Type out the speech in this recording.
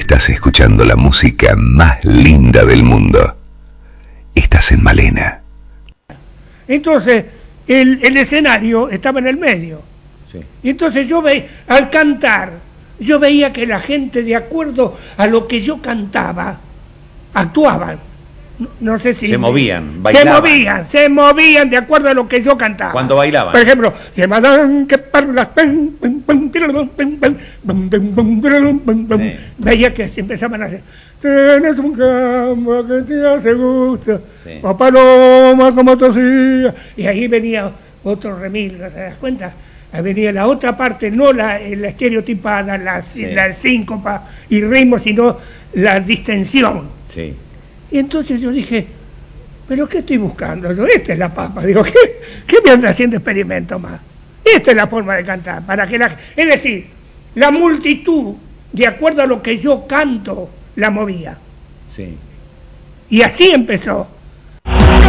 estás escuchando la música más linda del mundo. Estás en Malena. Entonces, el escenario estaba en el medio. Sí. Y entonces al cantar, yo veía que la gente, de acuerdo a lo que yo cantaba, actuaban. No sé si... Se movían, bailaban. Se movían de acuerdo a lo que yo cantaba. Cuando bailaban. Por ejemplo, veía que empezaban a hacer... Tienes un campo que te hace gusto, o paloma como tosía. Y ahí venía otro remilgo, ¿te das cuenta? Ahí venía la otra parte, no la estereotipada, la síncopa y ritmo, sino la distensión. Sí. Y entonces yo dije, ¿pero qué estoy buscando yo? Esta es la papa. Digo, ¿qué me anda haciendo experimento más? Esta es la forma de cantar. Es decir, la multitud, de acuerdo a lo que yo canto, la movía. Sí. Y así empezó.